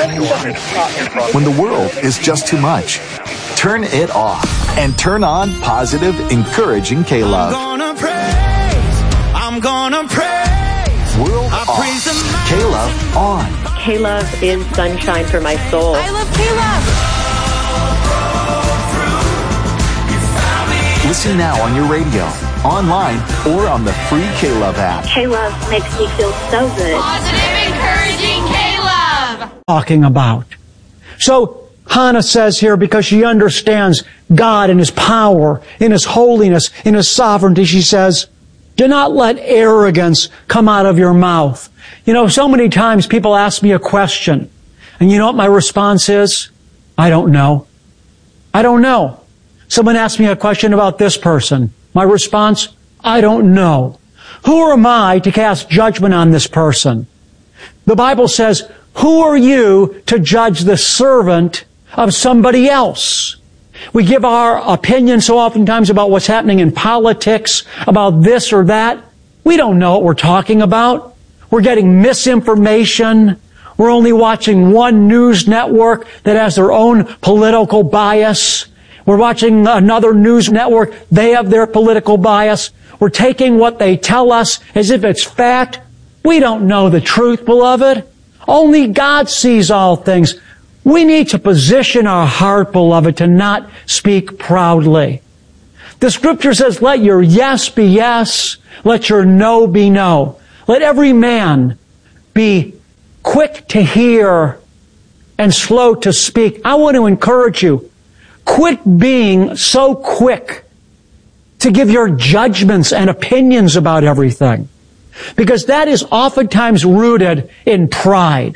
When the world is just too much, turn it off and turn on positive, encouraging K-Love. I'm gonna praise. World off. K-Love on. K-Love is sunshine for my soul. I love K-Love. Listen now on your radio, online, or on the free K-Love app. K-Love makes me feel so good. Positive, encouraging K-Love. Talking about. So Hannah says here, because she understands God and His power, in His holiness, in His sovereignty, she says, do not let arrogance come out of your mouth. You know, so many times people ask me a question, and you know what my response is? I don't know. I don't know. Someone asked me a question about this person. My response, I don't know. Who am I to cast judgment on this person? The Bible says, who are you to judge the servant of somebody else? We give our opinion so oftentimes about what's happening in politics, about this or that. We don't know what we're talking about. We're getting misinformation. We're only watching one news network that has their own political bias. We're watching another news network. They have their political bias. We're taking what they tell us as if it's fact. We don't know the truth, beloved. Only God sees all things. We need to position our heart, beloved, to not speak proudly. The scripture says, let your yes be yes. Let your no be no. Let every man be quick to hear and slow to speak. I want to encourage you. Quit being so quick to give your judgments and opinions about everything. Because that is oftentimes rooted in pride.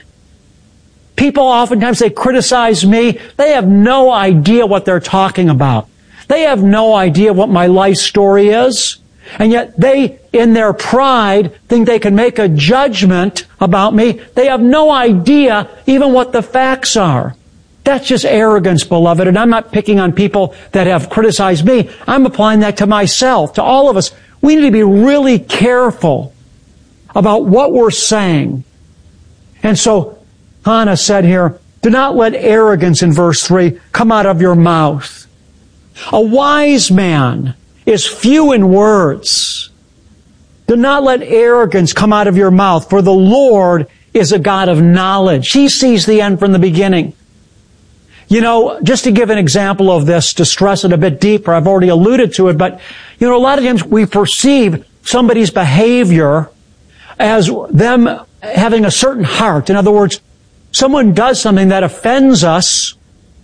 People oftentimes, they criticize me. They have no idea what they're talking about. They have no idea what my life story is. And yet they, in their pride, think they can make a judgment about me. They have no idea even what the facts are. That's just arrogance, beloved. And I'm not picking on people that have criticized me. I'm applying that to myself, to all of us. We need to be really careful about what we're saying. And so Hannah said here, do not let arrogance, in verse 3, come out of your mouth. A wise man is few in words. Do not let arrogance come out of your mouth, for the Lord is a God of knowledge. He sees the end from the beginning. You know, just to give an example of this, to stress it a bit deeper, I've already alluded to it, but, you know, a lot of times we perceive somebody's behavior as them having a certain heart. In other words, someone does something that offends us,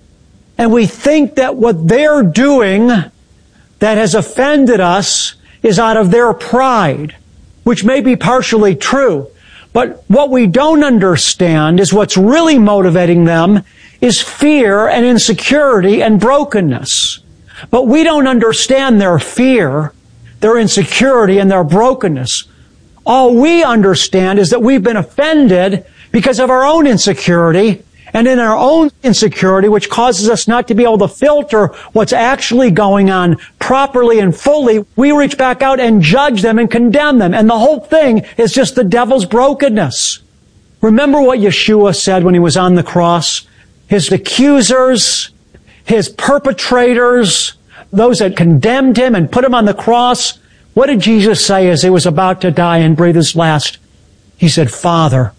and we think that what they're doing that has offended us is out of their pride, which may be partially true. But what we don't understand is what's really motivating them is fear and insecurity and brokenness. But we don't understand their fear, their insecurity, and their brokenness. All we understand is that we've been offended because of our own insecurity, and in our own insecurity, which causes us not to be able to filter what's actually going on properly and fully, we reach back out and judge them and condemn them. And the whole thing is just the devil's brokenness. Remember what Yeshua said when He was on the cross? His accusers, His perpetrators, those that condemned Him and put Him on the cross. What did Jesus say as He was about to die and breathe His last? He said, Father,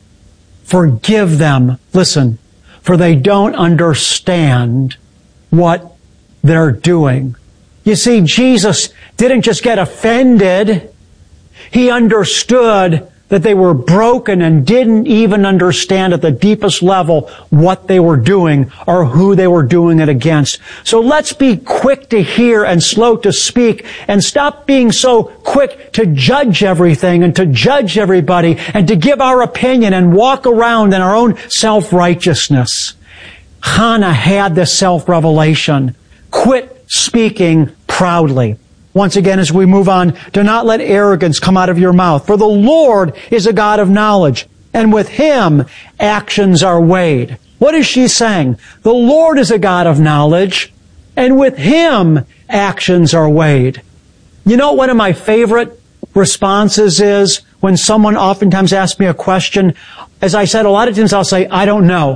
forgive them. Listen, for they don't understand what they're doing. You see, Jesus didn't just get offended. He understood that they were broken and didn't even understand at the deepest level what they were doing or who they were doing it against. So let's be quick to hear and slow to speak, and stop being so quick to judge everything and to judge everybody and to give our opinion and walk around in our own self-righteousness. Hannah had this self-revelation. Quit speaking proudly. Once again, as we move on, do not let arrogance come out of your mouth, for the Lord is a God of knowledge, and with Him actions are weighed. What is she saying? The Lord is a God of knowledge, and with Him actions are weighed. You know, one of my favorite responses is when someone oftentimes asks me a question. As I said, a lot of times I'll say, I don't know.